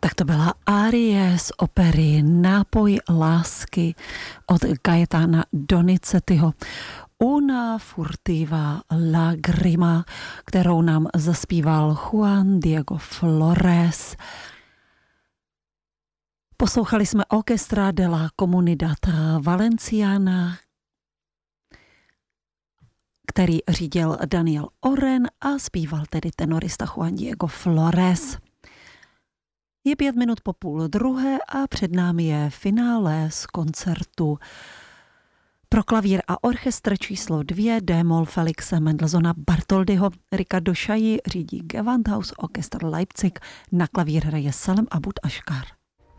Tak to byla árie z opery Nápoj lásky od Gaetana Donizettiho. Una furtiva lagrima, kterou nám zaspíval Juan Diego Flores. Poslouchali jsme Orchestra de la Comunidad Valenciana, který řídil Daniel Oren a zpíval tedy tenorista Juan Diego Flores. Je 5 minut po 12:30 a před námi je finále z koncertu pro klavír a orchestr číslo 2 D-moll Felixe Mendelssohna Bartholdyho. Ricardo Chailly řídí Gewandhaus Orchester Leipzig, na klavír hraje Salem Abud Ashkar.